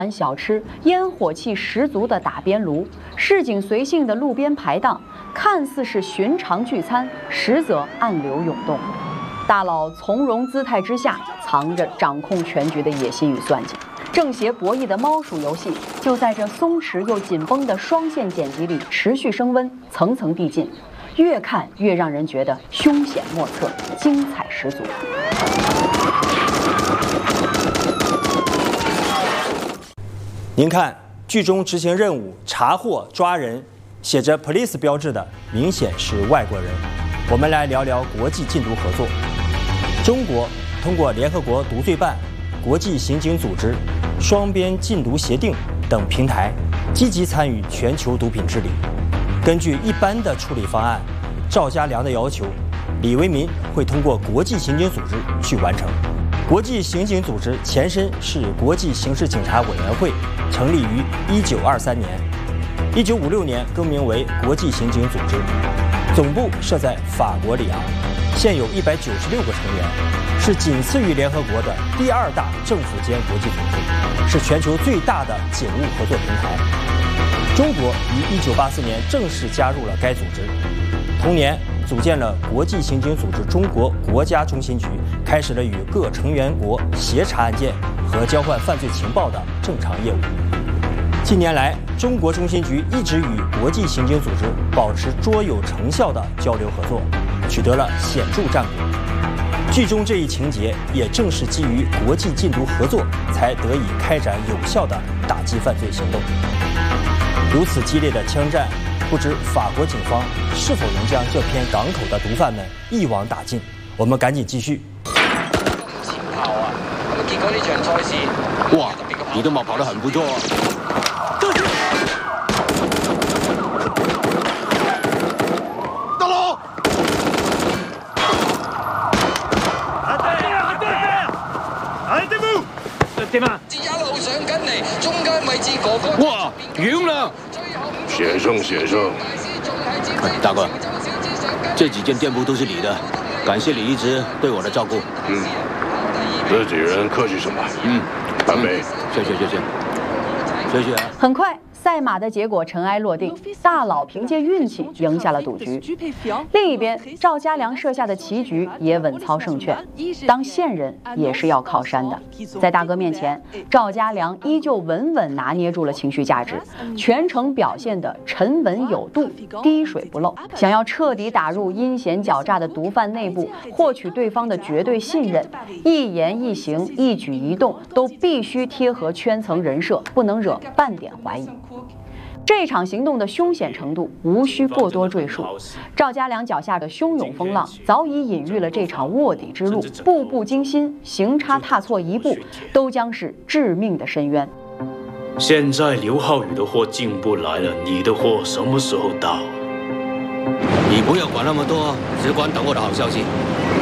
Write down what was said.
小吃，烟火气十足的打边炉，市井随性的路边排档，看似是寻常聚餐，实则暗流涌动。大佬从容姿态之下，藏着掌控全局的野心与算计。正邪博弈的猫鼠游戏，就在这松弛又紧绷的双线剪辑里持续升温，层层递进，越看越让人觉得凶险莫测，精彩十足。 您看，剧中执行任务查获抓人，写着 police 标志的明显是外国人。我们来聊聊国际禁毒合作。中国通过联合国毒罪办、国际刑警组织、双边禁毒协定等平台，积极参与全球毒品治理。根据一般的处理方案，赵家良的要求，李为民会通过国际刑警组织去完成。国际刑警组织前身是国际刑事警察委员会，成立于1923年，1956年更名为国际刑警组织，总部设在法国里昂，现有196个成员，是仅次于联合国的第2大政府间国际组织，是全球最大的警务合作平台。中国于1984年正式加入了该组织，同年组建了国际刑警组织中国国家中心局，开始了与各成员国协查案件和交换犯罪情报的正常业务。近年来，中国中心局一直与国际刑警组织保持卓有成效的交流合作，取得了显著战果。剧中这一情节也正是基于国际禁毒合作，才得以开展有效的打击犯罪行动。如此激烈的枪战，不知法国警方是否能将这片港口的毒贩们一网打尽？我们赶紧继续。 前炮啊！咁結果呢場賽事， 哇，你都跑得很不錯啊！大佬， 點啊？一路上緊嚟，中間位置哥哥。 哇，遠了！ 先生， 大哥，这几间店铺都是你的，感谢你一直对我的照顾。 自己人客气什么？干杯！ 谢谢。 很快，赛马的结果尘埃落定，大佬凭借运气赢下了赌局。另一边，赵家良设下的棋局也稳操胜券。当线人也是要靠山的，在大哥面前，赵家良依旧稳稳拿捏住了情绪价值，全程表现得沉稳有度，滴水不漏。想要彻底打入阴险狡诈的毒贩内部，获取对方的绝对信任，一言一行、一举一动都必须贴合圈层人设，不能惹半点怀疑。这场行动的凶险程度无需过多赘述，赵家良脚下的汹涌风浪早已隐喻了这场卧底之路，步步惊心，行差踏错一步都将是致命的深渊。 现在刘浩宇的货进不来了，你的货什么时候到？ 你不要管那么多，只管等我的好消息。